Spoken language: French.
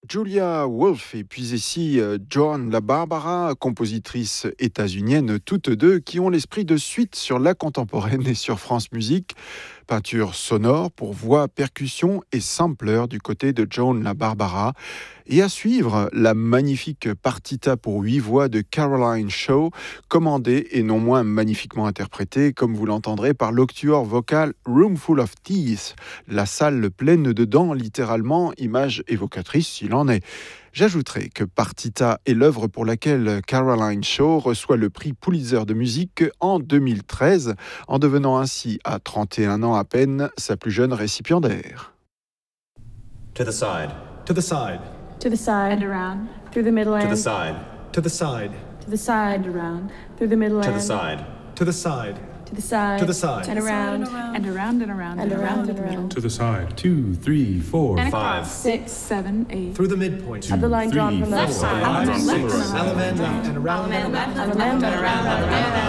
Julia Wolf et puis ici Joan LaBarbera, compositrice états-unienne toutes deux, qui ont l'esprit de suite sur la contemporaine et sur France Musique. Peinture sonore pour voix, percussion et sampler du côté de Joan LaBarbera. Et à suivre, la magnifique partita pour 8 voix de Caroline Shaw, commandée et non moins magnifiquement interprétée, comme vous l'entendrez par l'octuor vocal Room Full of Teeth, la salle pleine de dents, littéralement, image évocatrice s'il en est. J'ajouterai que Partita est l'œuvre pour laquelle Caroline Shaw reçoit le prix Pulitzer de musique en 2013, en devenant ainsi, à 31 ans à peine, sa plus jeune récipiendaire. To the side. To the side. To the side. And around. Through the middle To end. the side. To the side. To the side. And around. Through the middle To end. the side. To the side. To the side. To the side. And around. And around and around And around the and middle. around. To the side. 2, 3, 4, And 5. across. 6, 7, 8. Through the midpoint. Of the line drawn from Left left side. side. Left and around. Element and around. And around and around.